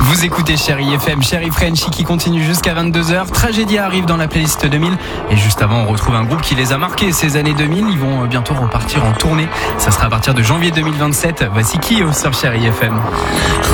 Vous écoutez Chérie FM, Chérie Frenchy qui continue jusqu'à 22h. Tragédia arrive dans la playlist 2000. Et juste avant, on retrouve un groupe qui les a marqués ces années 2000. Ils vont bientôt repartir en tournée. Ça sera à partir de janvier 2027. Voici Kyo sur Chérie FM.